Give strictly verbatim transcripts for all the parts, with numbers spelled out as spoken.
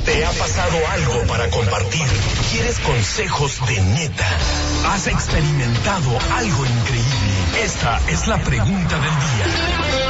¿Te ha pasado algo para compartir? ¿Quieres consejos de neta? ¿Has experimentado algo increíble? Esta es la pregunta del día.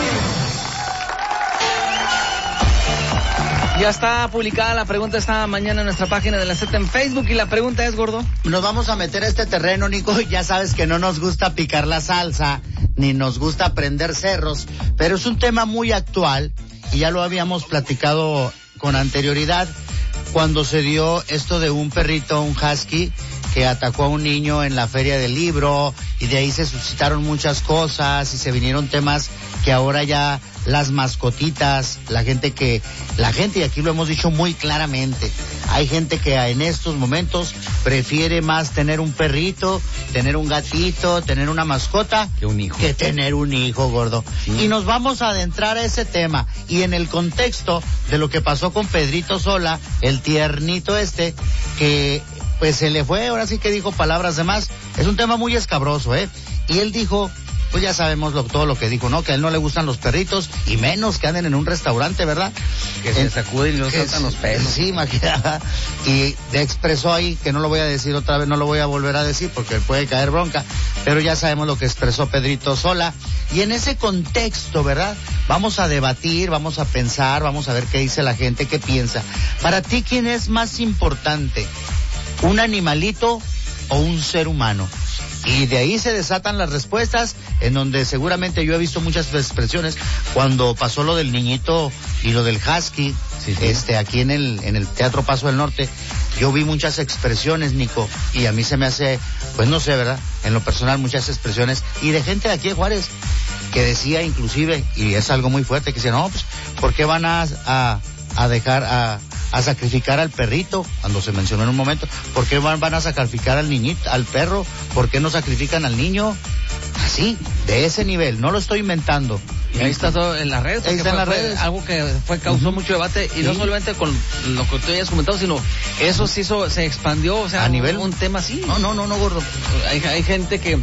Ya está publicada la pregunta esta mañana en nuestra página de la Z en Facebook y la pregunta es, gordo. Nos vamos a meter a este terreno, Nico. Ya sabes que no nos gusta picar la salsa, ni nos gusta prender cerros, pero es un tema muy actual y ya lo habíamos platicado con anterioridad cuando se dio esto de un perrito, un husky, que atacó a un niño en la feria del libro y de ahí se suscitaron muchas cosas y se vinieron temas que ahora ya las mascotitas, la gente que, la gente, y aquí lo hemos dicho muy claramente, hay gente que en estos momentos prefiere más tener un perrito, tener un gatito, tener una mascota, que un hijo, que tener un hijo, gordo. Sí. Y nos vamos a adentrar a ese tema, y en el contexto de lo que pasó con Pedrito Sola, el tiernito este, que pues se le fue, ahora sí que dijo palabras de más, es un tema muy escabroso, ¿eh? Y él dijo, pues ya sabemos lo, todo lo que dijo, ¿no? Que a él no le gustan los perritos, y menos que anden en un restaurante, ¿verdad? Que se sacuden y no saltan los pelos. Sí, imagínate. Y expresó ahí, que no lo voy a decir otra vez, no lo voy a volver a decir porque puede caer bronca, pero ya sabemos lo que expresó Pedrito Sola. Y en ese contexto, ¿verdad? Vamos a debatir, vamos a pensar, vamos a ver qué dice la gente, qué piensa. Para ti, ¿quién es más importante? ¿Un animalito o un ser humano? Y de ahí se desatan las respuestas, en donde seguramente yo he visto muchas expresiones cuando pasó lo del niñito y lo del husky, sí, sí. este aquí en el en el Teatro Paso del Norte. Yo vi muchas expresiones, Nico, y a mí se me hace, pues no sé, ¿verdad? En lo personal, muchas expresiones, y de gente de aquí de Juárez, que decía inclusive, y es algo muy fuerte, que decía, no, pues, ¿por qué van a, a, a dejar a... a sacrificar al perrito, cuando se mencionó en un momento? ¿Por qué van, van a sacrificar al niñito, al perro? ¿Por qué no sacrifican al niño? Así, de ese nivel, no lo estoy inventando. Y ahí está todo en las redes, ahí está en las redes. Algo que fue causó uh-huh. mucho debate, y sí. no solamente con lo que tú hayas comentado, sino eso se hizo, se expandió, o sea, a nivel un, un tema así. No, no, no, no, gordo. Hay, hay gente que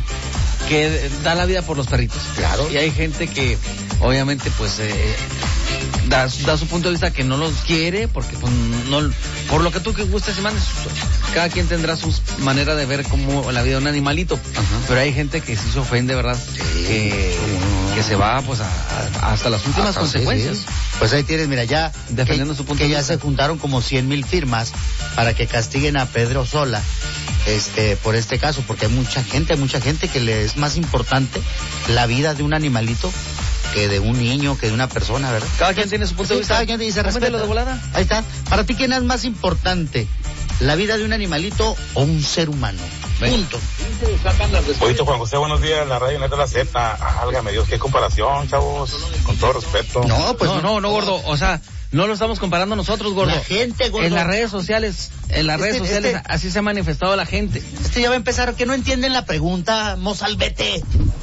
que da la vida por los perritos. Claro. Y hay gente que, obviamente, pues, eh, da, da su punto de vista que no los quiere, porque pues, no, por lo que tú que gustes y mandes, cada quien tendrá su manera de ver como la vida de un animalito. Ajá. Pero hay gente que sí se ofende, ¿verdad? Sí. Que, que se va, pues, a, a, hasta las últimas hasta consecuencias. Sí, sí. Pues ahí tienes, mira, ya defendiendo que, su punto que de ya vista. Se juntaron como cien mil firmas para que castiguen a Pedro Sola, este, por este caso, porque hay mucha gente, hay mucha gente que le es más importante la vida de un animalito que de un niño, que de una persona, ¿verdad? Cada quien tiene su punto de vista. Cada quien dice, respétalo de volada. Ahí está. Para ti, ¿quién es más importante? ¿La vida de un animalito o un ser humano? Ven. Punto. Oíste, Juan José, buenos días, la radio Neta La Z. Álgame Dios, qué comparación, chavos, con todo respeto. No, pues no, no, no, gordo, o sea, no lo estamos comparando nosotros, gordo. La gente, gordo. En las redes sociales, en las este, redes sociales, este, así se ha manifestado la gente. Este ya va a empezar, que no entienden la pregunta, Mozalbete.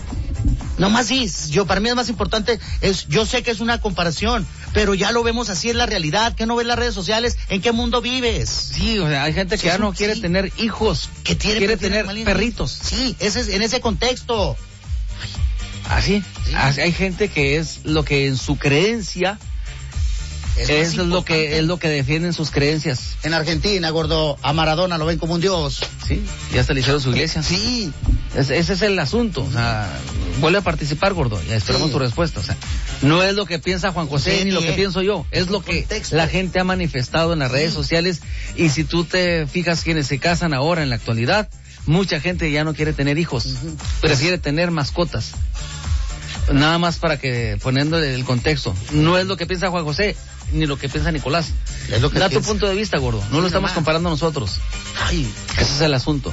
No más sí, yo para mí es más importante, es, yo sé que es una comparación, pero ya lo vemos así, es la realidad. ¿Qué no ves las redes sociales? ¿En qué mundo vives? Sí, o sea, hay gente que sí, ya no sí. quiere tener hijos, que tiene, quiere tener perritos. Sí, ese es, en ese contexto. Así, sí. así, hay gente que es lo que en su creencia es, es lo que es lo que defienden sus creencias. En Argentina, gordo, a Maradona lo ven como un dios. Sí, ya hasta le hicieron su iglesia. Sí. Es, ese es el asunto, o sea, vuelve a participar, gordo, y esperamos sí. tu respuesta. O sea, no es lo que piensa Juan José sí, ni lo que pienso yo, es lo que contexto. La gente ha manifestado en las redes sí. sociales, y si tú te fijas quienes se casan ahora en la actualidad, mucha gente ya no quiere tener hijos, uh-huh. prefiere tener mascotas. Nada más para que, poniéndole el contexto, no es lo que piensa Juan José, ni lo que piensa Nicolás. Es lo que da piensa. Tu punto de vista, gordo, no sí, lo estamos más. comparando nosotros. Ay, ese es el asunto.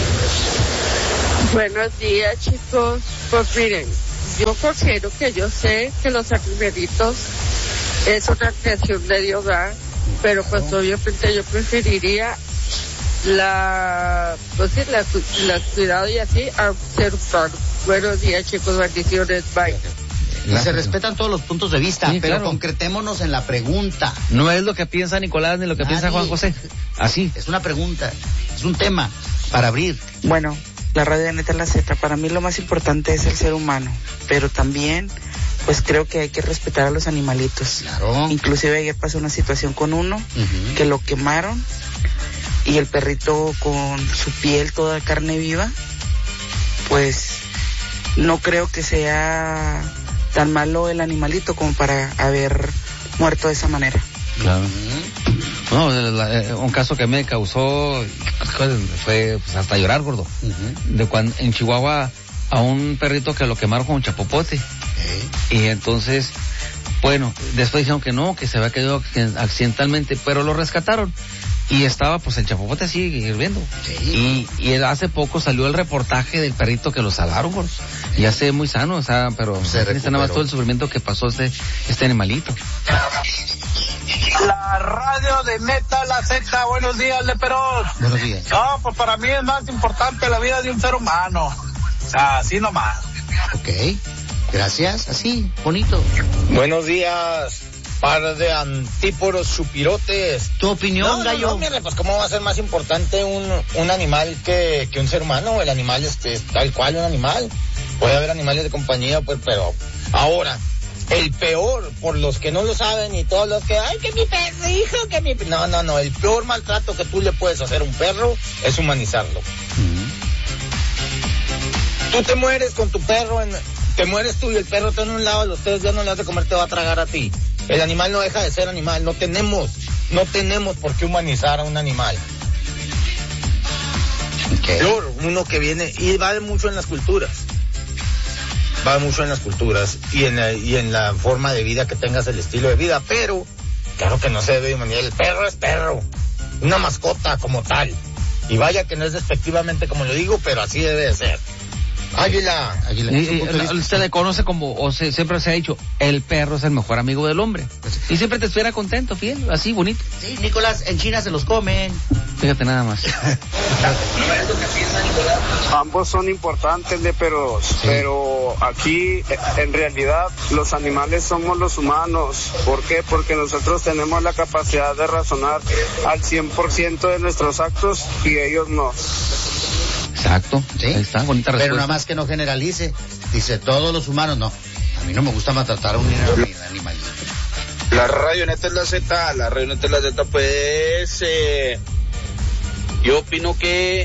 Buenos días, chicos. Pues miren, yo considero que yo sé que los animalitos es una creación de Dios, ¿verdad? Pero pues obviamente yo preferiría la, pues sí, la, la cuidado y así a ser humano. Buenos días, chicos, bendiciones, bye. Y se respetan todos los puntos de vista, sí, pero claro. concretémonos en la pregunta. No es lo que piensa Nicolás ni lo que Nadie. piensa Juan José. Así. Es una pregunta, es un tema para abrir. Bueno, la radio Neta La Z, para mí lo más importante es el ser humano, pero también pues creo que hay que respetar a los animalitos. Claro. Inclusive ayer pasó una situación con uno, uh-huh. que lo quemaron y el perrito con su piel toda carne viva, pues no creo que sea tan malo el animalito como para haber muerto de esa manera. Claro. No, un caso que me causó fue pues, hasta llorar, gordo. Uh-huh. De cuando en Chihuahua a un perrito que lo quemaron con un chapopote. Uh-huh. Y entonces, bueno, después dijeron que no, que se había caído accidentalmente, pero lo rescataron. Y estaba pues el chapopote así hirviendo. Sí. Y, y hace poco salió el reportaje del perrito que lo salvaron, gordo. Ya se muy sano, o sea, pero se nada más todo el sufrimiento que pasó este, este animalito. La radio de Neta La Z, buenos días, Leperos. Buenos días. No, pues para mí es más importante la vida de un ser humano. O sea, así nomás. Ok, gracias, así, bonito. Buenos días, par de antíporos chupirotes. ¿Tu opinión, no, gallo? No, no, mire, pues cómo va a ser más importante un, un animal que, que un ser humano. El animal es, es tal cual un animal. Puede haber animales de compañía, pues, pero ahora... El peor, por los que no lo saben y todos los que, ay, que mi perro, hijo, que mi... No, no, no, el peor maltrato que tú le puedes hacer a un perro es humanizarlo. Uh-huh. Tú te mueres con tu perro, en... te mueres tú y el perro está en un lado, los tres días no le das de comer, te va a tragar a ti. El animal no deja de ser animal, no tenemos, no tenemos por qué humanizar a un animal. Okay. Peor, uno que viene, y va mucho en las culturas. Va mucho en las culturas y en, la, y en la forma de vida que tengas, el estilo de vida, pero claro que no se debe humanizar. El perro es perro, una mascota como tal, y vaya que no es despectivamente como lo digo, pero así debe de ser. Águila, Águila. Y, y, se le conoce como, o se, siempre se ha dicho, el perro es el mejor amigo del hombre. Y siempre te estuviera contento, fiel, así, bonito. Sí, Nicolás, en China se los comen. Fíjate nada más. Ambos son importantes, pero, sí. pero aquí, en realidad, los animales somos los humanos. ¿Por qué? Porque nosotros tenemos la capacidad de razonar al cien por ciento de nuestros actos y ellos no. Exacto, ¿sí? Ahí está, bonita respuesta. Pero nada más que no generalice, dice todos los humanos, no, a mí no me gusta maltratar a un animal. La radio Neta es la Z, la radio Neta es la Z, pues, eh, yo opino que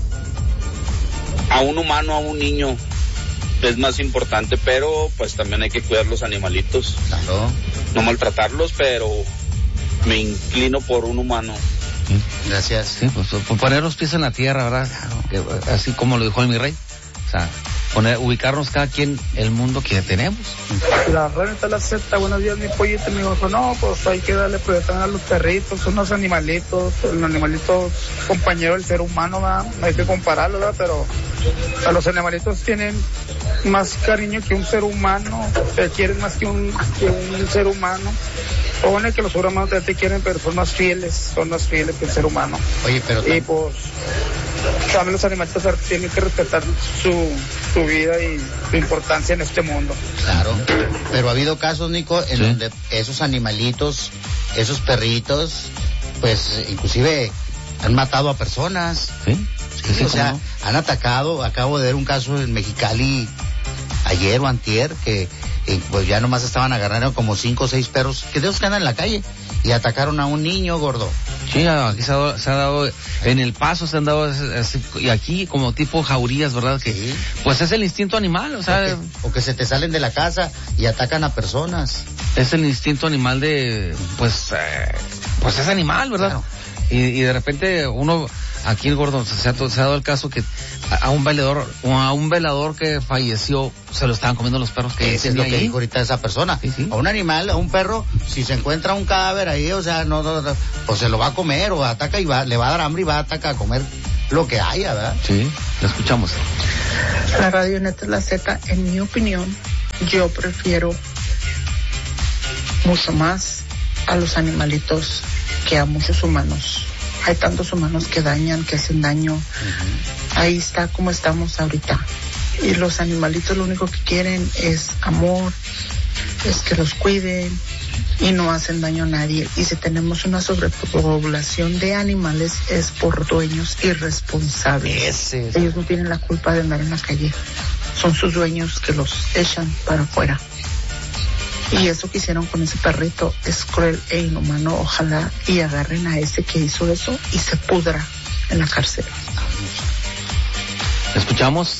a un humano, a un niño, es más importante, pero pues también hay que cuidar los animalitos. Claro. No maltratarlos, pero me inclino por un humano. Gracias. Sí, pues por poner los pies en la tierra, ¿verdad? Que, así como lo dijo el mi rey. O sea, poner, ubicarnos cada quien el mundo que tenemos. La renta la Z, buenos días, mi pollito, me dijo, no, pues hay que darle prioridad a los perritos, son unos animalitos, el animalito compañero del ser humano, ¿verdad? No hay que compararlo, ¿verdad? Pero a los animalitos tienen más cariño que un ser humano, te quieren más que un, que un ser humano. O bueno, que los seres humanos te quieren, pero son más fieles, son más fieles que el ser humano. Oye, pero... Y pues, también los animalitos tienen que respetar su, su vida y su importancia en este mundo. Claro, pero ha habido casos, Nico, en sí. donde esos animalitos, esos perritos, pues, inclusive han matado a personas. Sí, sí, sí o sea, no. Han atacado, acabo de ver un caso en Mexicali ayer o antier, que... Y pues ya nomás estaban agarrando como cinco o seis perros que de esos que andan en la calle y atacaron a un niño, gordo. Sí, aquí se ha dado, se ha dado en El Paso, se han dado así, y aquí como tipo jaurías, ¿verdad? Que sí. Pues es el instinto animal, o sea... O que, o que se te salen de la casa y atacan a personas. Es el instinto animal de, pues, eh, pues es animal, ¿verdad? Claro. Y, y de repente uno, aquí el gordo, se ha, se ha dado el caso que a, a un velador, a un velador que falleció, se lo estaban comiendo los perros que Ese es lo que ahí. dijo ahorita esa persona. Sí, sí. A un animal, a un perro, si se encuentra un cadáver ahí, o sea, no, no, no pues se lo va a comer o ataca y va, le va a dar hambre y va a atacar a comer lo que haya, ¿verdad? Sí, lo escuchamos. La radio Neta es la Z, en mi opinión, yo prefiero mucho más a los animalitos que a muchos humanos. Hay tantos humanos que dañan, que hacen daño. Uh-huh. Ahí está como estamos ahorita. Y los animalitos lo único que quieren es amor, es que los cuiden y no hacen daño a nadie. Y si tenemos una sobrepoblación de animales es por dueños irresponsables. Ese es. Ellos no tienen la culpa de andar en la calle. Son sus dueños que los echan para afuera. Y eso que hicieron con ese perrito es cruel e inhumano. Ojalá y agarren a ese que hizo eso y se pudra en la cárcel. Escuchamos.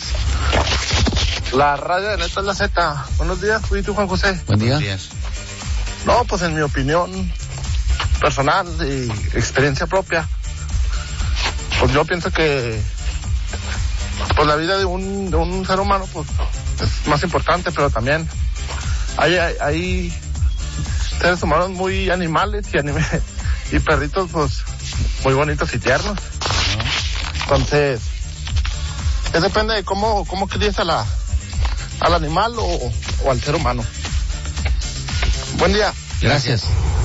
La radio de Neta es la Z. Buenos días, fui tú, Juan José. Buen día. Buenos días. No, pues en mi opinión personal y experiencia propia, pues yo pienso que pues la vida de un, de un ser humano pues es más importante, pero también hay, hay, hay seres humanos muy animales y, anime, y perritos pues muy bonitos y tiernos. Entonces, eso depende de cómo, cómo críes a la, al animal o, o al ser humano. Buen día. Gracias.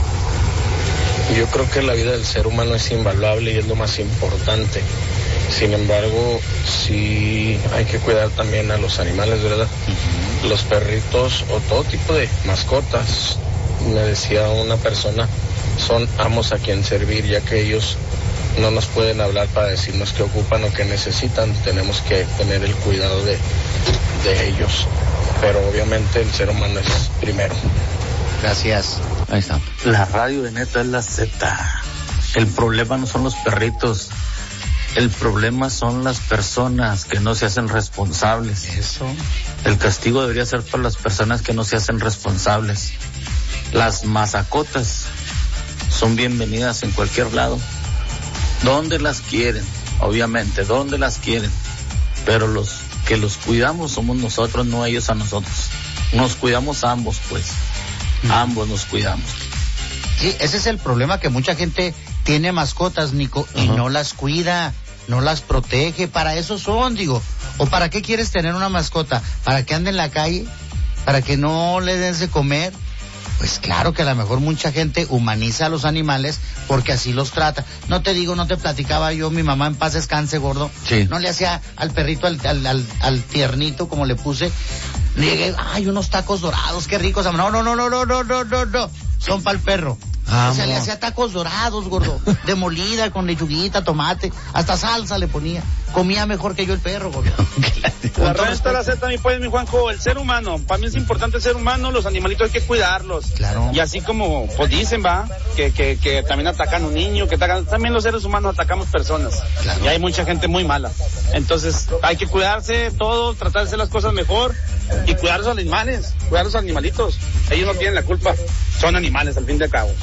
Yo creo que la vida del ser humano es invaluable y es lo más importante. Sin embargo, sí hay que cuidar también a los animales, ¿verdad? Uh-huh. Los perritos o todo tipo de mascotas, me decía una persona, son amos a quien servir, ya que ellos no nos pueden hablar para decirnos qué ocupan o qué necesitan. Tenemos que tener el cuidado de, de ellos. Pero obviamente el ser humano es primero. Gracias. Ahí está. La radio de Neta es la Z. El problema no son los perritos. El problema son las personas que no se hacen responsables. Eso. El castigo debería ser para las personas que no se hacen responsables. Las mazacotas son bienvenidas en cualquier lado. Donde las quieren, obviamente, donde las quieren. Pero los que los cuidamos somos nosotros, no ellos a nosotros. Nos cuidamos ambos, pues. Ambos nos cuidamos. Sí, ese es el problema, que mucha gente tiene mascotas, Nico, y uh-huh. no las cuida, no las protege. Para eso son, digo. ¿O para qué quieres tener una mascota? ¿Para que ande en la calle? ¿Para que no le des de comer? Pues claro que a lo mejor mucha gente humaniza a los animales porque así los trata. No te digo, no te platicaba yo, mi mamá en paz descanse, gordo. Sí. No le hacía al perrito, al, al, al, al tiernito, como le puse. Le llegué, ay, unos tacos dorados, qué ricos. No, no, no, no, no, no, no, no, no. Son para el perro. Ah, o sea, le hacía tacos dorados, gordo, de molida, con lechuguita, tomate, hasta salsa le ponía. Comía mejor que yo el perro, gordo. La radio está la Z, mi pues, mi Juanjo, el ser humano. Para mí es importante el ser humano, los animalitos hay que cuidarlos. Claro. Y así como, pues dicen, va, que, que, que también atacan a un niño, que atacan, también los seres humanos atacamos personas. Claro. Y hay mucha gente muy mala. Entonces, hay que cuidarse todos, tratar de hacer las cosas mejor y cuidar a los animales, cuidar a los animalitos. Ellos no tienen la culpa, son animales al fin de cabo.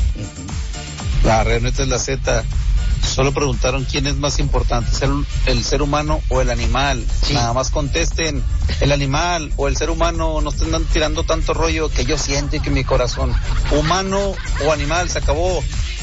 La realmente es la Z. Solo preguntaron quién es más importante, el, el ser humano o el animal. Sí. Nada más contesten, el animal o el ser humano. No estén tirando tanto rollo que yo siento y que mi corazón. Humano o animal, se acabó.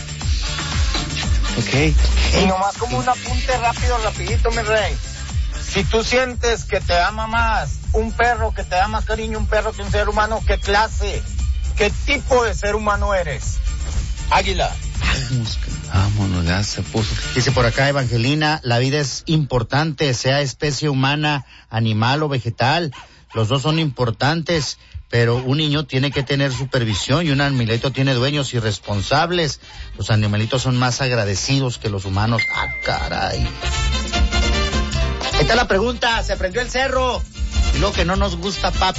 Ok. Y nomás como un apunte rápido, rapidito, mi rey. Si tú sientes que te ama más un perro, que te da más cariño un perro que un ser humano, ¿qué clase, qué tipo de ser humano eres? Águila. Vámonos, ya se puso. Dice por acá Evangelina, la vida es importante, sea especie humana, animal o vegetal. Los dos son importantes, pero un niño tiene que tener supervisión y un animalito tiene dueños y responsables. Los animalitos son más agradecidos que los humanos. Ah, caray. Esta es la pregunta, se prendió el cerro. Y lo que no nos gusta, papi.